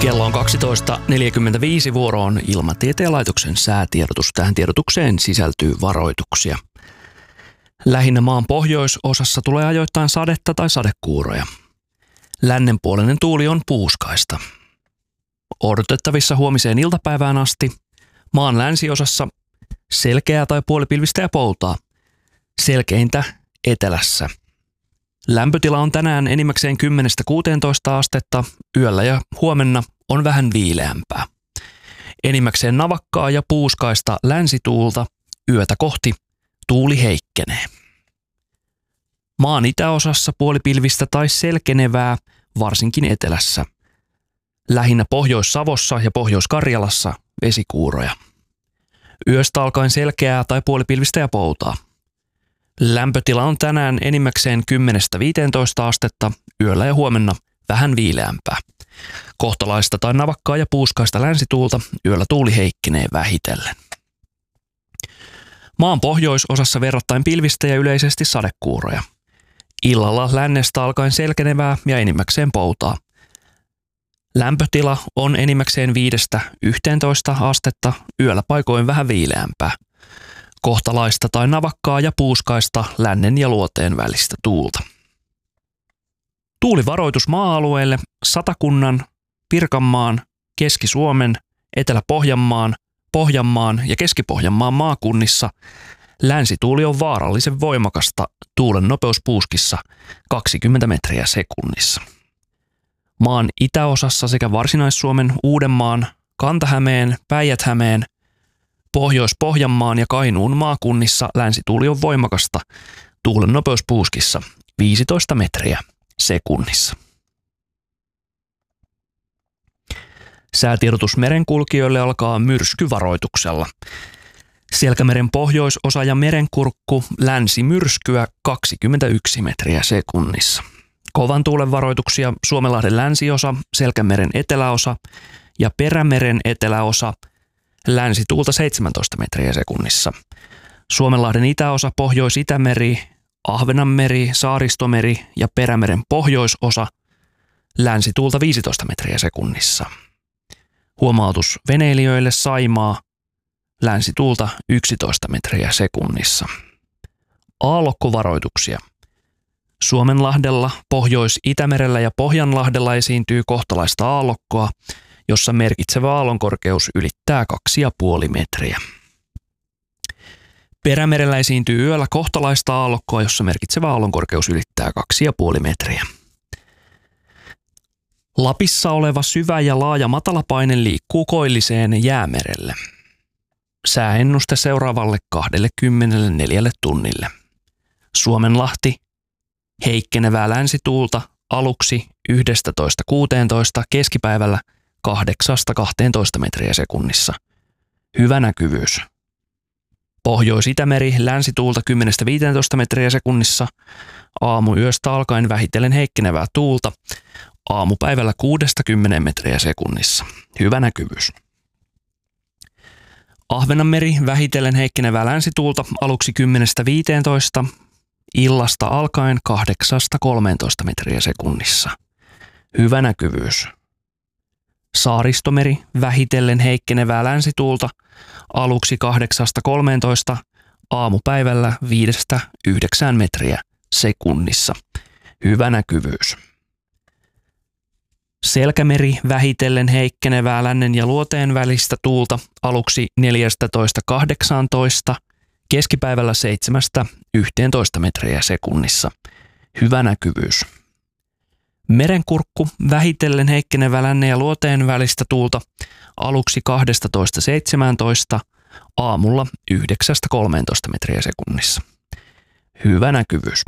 Kello on 12.45, vuoro on Ilmatieteen laitoksen säätiedotus. Tähän tiedotukseen sisältyy varoituksia. Lähinnä maan pohjoisosassa tulee ajoittain sadetta tai sadekuuroja. Lännenpuolinen tuuli on puuskaista. Odotettavissa huomiseen iltapäivään asti maan länsiosassa selkeää tai puolipilvistä ja poutaa. Selkeintä etelässä. Lämpötila on tänään enimmäkseen 10–16 astetta, yöllä ja huomenna on vähän viileämpää. Enimmäkseen navakkaa ja puuskaista länsituulta, yötä kohti tuuli heikkenee. Maan itäosassa puolipilvistä tai selkenevää, varsinkin etelässä. Lähinnä Pohjois-Savossa ja Pohjois-Karjalassa vesikuuroja. Yöstä alkaen selkeää tai puolipilvistä ja poutaa. Lämpötila on tänään enimmäkseen 10–15 astetta, yöllä ja huomenna vähän viileämpää. Kohtalaista tai navakkaa ja puuskaista länsituulta, yöllä tuuli heikkenee vähitellen. Maan pohjoisosassa verrattain pilvistä ja yleisesti sadekuuroja. Illalla lännestä alkaen selkenevää ja enimmäkseen poutaa. Lämpötila on enimmäkseen 5–11 astetta, yöllä paikoin vähän viileämpää. Kohtalaista tai navakkaa ja puuskaista lännen ja luoteen välistä tuulta. Tuulivaroitus maa-alueille Satakunnan, Pirkanmaan, Keski-Suomen, Etelä-Pohjanmaan, Pohjanmaan ja Keski-Pohjanmaan maakunnissa. Länsituuli on vaarallisen voimakasta, tuulen nopeus puuskissa 20 metriä sekunnissa. Maan itäosassa sekä Varsinais-Suomen, Uudenmaan, Kanta-Hämeen, Päijät-Hämeen, Pohjois-Pohjanmaan ja Kainuun maakunnissa länsituuli on voimakasta, tuulen nopeus puuskissa 15 metriä sekunnissa. Säätiedotus merenkulkijoille alkaa myrskyvaroituksella. Selkämeren pohjoisosa ja merenkurkku länsimyrskyä 21 metriä sekunnissa. Kovan tuulen varoituksia Suomenlahden länsiosa, Selkämeren eteläosa ja Perämeren eteläosa länsituulta 17 metriä sekunnissa. Suomenlahden itäosa, Pohjois-Itämeri, Ahvenanmeri, Saaristomeri ja Perämeren pohjoisosa länsituulta 15 metriä sekunnissa. Huomautus veneilijöille Saimaa, länsituulta 11 metriä sekunnissa. Aallokkovaroituksia. Suomenlahdella, Pohjois-Itämerellä ja Pohjanlahdella esiintyy kohtalaista aallokkoa, jossa merkitsevä aallonkorkeus ylittää 2,5 metriä. Perämerellä esiintyy yöllä kohtalaista aallokkoa, jossa merkitsevä aallonkorkeus ylittää 2,5 metriä. Lapissa oleva syvä ja laaja matalapaine liikkuu koilliseen Jäämerelle. Sääennuste seuraavalle 24 tunnille. Suomenlahti, heikkenevää länsituulta aluksi 11–16, keskipäivällä 8–12 metriä sekunnissa. Hyvä näkyvyys. Pohjois-Itämeri länsituulta 10–15 metriä sekunnissa. Aamuyöstä alkaen vähitellen heikkenevää tuulta. Aamupäivällä 6–10 metriä sekunnissa. Hyvä näkyvyys. Ahvenanmeri vähitellen heikkenevää länsituulta aluksi 10–15, illasta alkaen 8–13 metriä sekunnissa. Hyvä näkyvyys. Saaristomeri vähitellen heikkenevää länsituulta aluksi 8–13, aamupäivällä 5–9 metriä sekunnissa. Hyvä näkyvyys. Selkämeri vähitellen heikkenevää lännen ja luoteen välistä tuulta aluksi 14–18, keskipäivällä 7–11 metriä sekunnissa. Hyvä näkyvyys. Merenkurkku vähitellen heikkenevää lännen ja luoteen välistä tuulta aluksi 12–17, aamulla 9–13 metriä sekunnissa. Hyvä näkyvyys.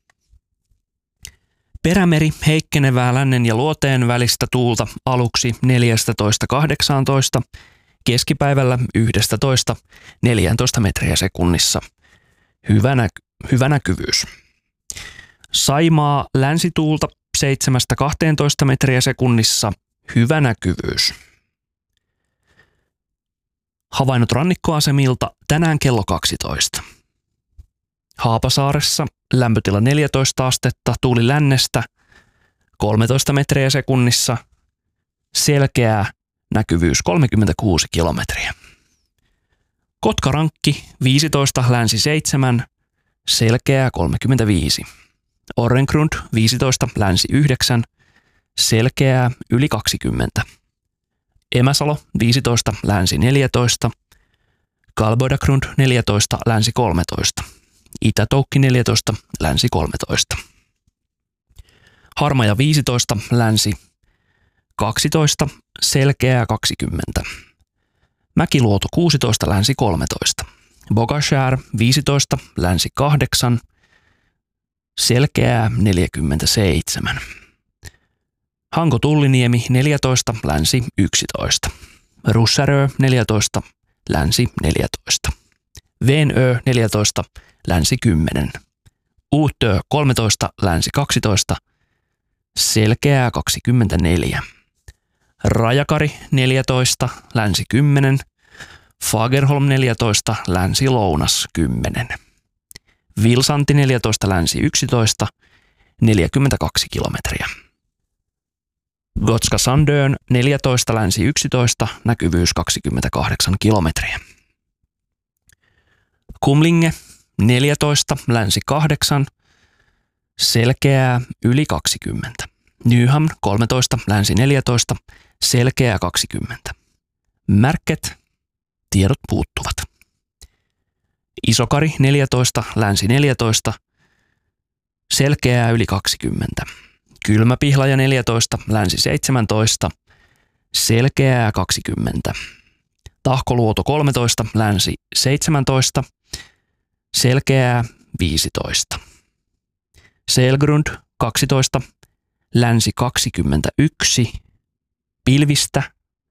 Perämeri heikkenevää lännen ja luoteen välistä tuulta aluksi 14–18, keskipäivällä 11–14 metriä sekunnissa. Hyvä näkyvyys. Saimaa länsituulta 7–12 metriä sekunnissa. Hyvä näkyvyys. Havainnot rannikkoasemilta tänään kello 12. Haapasaaressa lämpötila 14 astetta, tuuli lännestä 13 metriä sekunnissa. selkeää, näkyvyys 36 kilometriä. Kotkarankki 15, länsi 7, selkeää 35. Orrengrund 15, länsi 9, selkeää yli 20. Emäsalo 15, länsi 14, Kalboidagrund 14, länsi 13, Itä-Toukki 14, länsi 13. Harmaja 15, länsi 12, selkeää 20. Mäkiluoto 16, länsi 13. Bogashär 15, länsi 8, selkeää 47. Hanko-Tulliniemi 14, länsi 11. Russärö 14, länsi 14. Venö 14, länsi 10. Uutö 13, länsi 12, selkeää 24. Rajakari 14, länsi 10. Fagerholm 14, länsi lounas 10. Vilsanti 14, länsi 11, 42 kilometriä. Gotska Sandön 14, länsi 11, näkyvyys 28 kilometriä. Kumlinge 14, länsi 8, selkeää yli 20. Nyhamn 13, länsi 14, selkeää 20. Märket, tiedot puuttuvat. Isokari 14, länsi 14, selkeää yli 20. Kylmäpihlaja 14, länsi 17, selkeää 20. Tahkoluoto 13, länsi 17, selkeää 15. Selgrund 12, länsi 21, pilvistä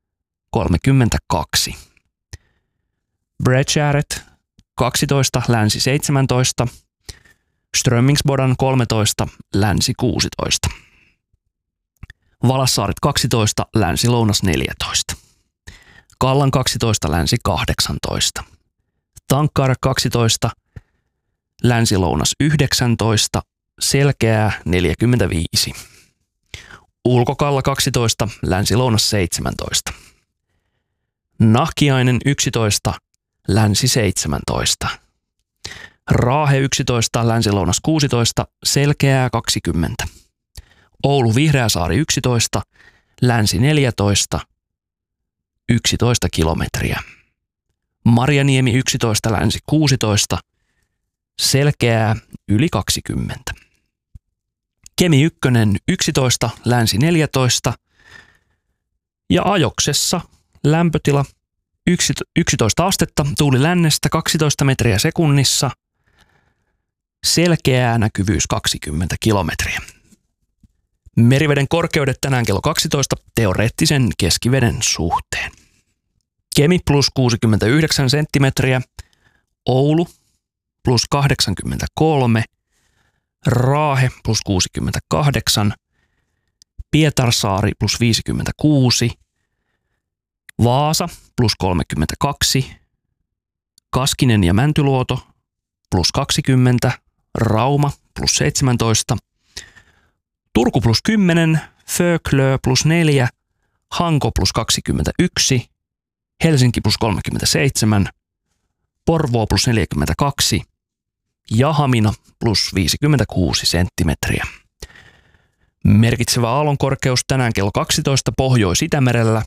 32. Bredgäret 12, länsi 17, Strömmingsbodan 13, länsi 16. Valassaaret 12, länsi lounas 14. Kallan 12, länsi 18. Tankkaara 12, länsi lounas 19, selkeää 45. Ulkokalla 12, länsi lounas 17. Nahkiainen 11, länsi 17. Raahe 11, länsi-lounas 16, selkeää 20. Oulu Vihreäsaari 11, länsi 14, 11 kilometriä. Marjaniemi 11, länsi 16, selkeää yli 20. Kemi 1, 11, länsi 14 ja Ajoksessa lämpötila 11 astetta, tuuli lännestä 12 metriä sekunnissa, selkeää näkyvyys 20 kilometriä. Meriveden korkeudet tänään kello 12 teoreettisen keskiveden suhteen. Kemi plus 69 senttimetriä, Oulu plus 83, Raahe plus 68, Pietarsaari plus 56, Vaasa plus 32, Kaskinen ja Mäntyluoto plus 20, Rauma plus 17, Turku plus 10, Föklö plus 4, Hanko plus 21, Helsinki plus 37, Porvoo plus 42 ja Hamina plus 56 senttimetriä. Merkitsevä aallonkorkeus tänään kello 12 Pohjois-Itämerellä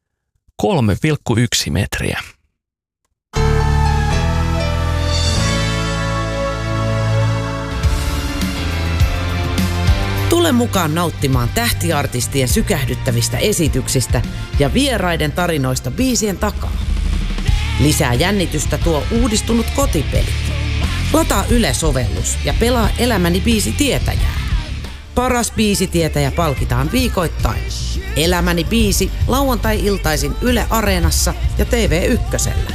3,1 metriä. Tule mukaan nauttimaan tähtiartistien sykähdyttävistä esityksistä ja vieraiden tarinoista biisien takaa. Lisää jännitystä tuo uudistunut kotipeli. Lataa Yle-sovellus ja pelaa Elämäni biisitietäjää. Paras biisitietäjä palkitaan viikoittain. Elämäni biisi lauantai-iltaisin Yle Areenassa ja TV1:llä.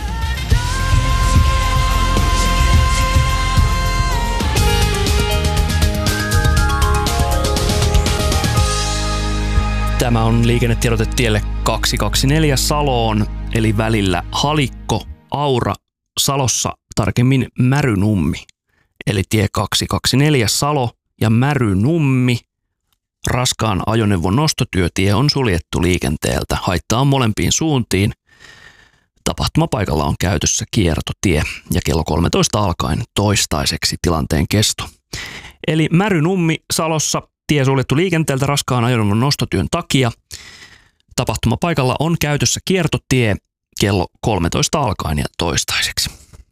Tämä on liikennetiedote tielle 224 Saloon, eli välillä Halikko, Aura, Salossa tarkemmin Märynummi. Eli tie 224 Salo ja Märynummi, raskaan ajoneuvon nostotyötie on suljettu liikenteeltä. Haittaa on molempiin suuntiin. Tapahtumapaikalla on käytössä kiertotie ja kello 13 alkaen toistaiseksi tilanteen kesto. Eli Märynummi Salossa tie suljettu liikenteeltä raskaan ajoneuvon nostotyön takia. Tapahtumapaikalla on käytössä kiertotie kello 13 alkaen ja toistaiseksi.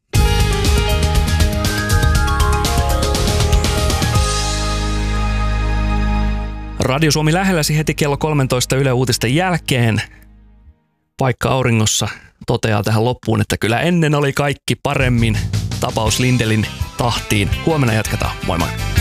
Radio Suomi lähelläsi heti kello 13 Yle Uutisten jälkeen. Paikka auringossa toteaa tähän loppuun, että kyllä ennen oli kaikki paremmin. Tapaus Lindelin tahtiin. Huomenna jatketaan. Moi moi.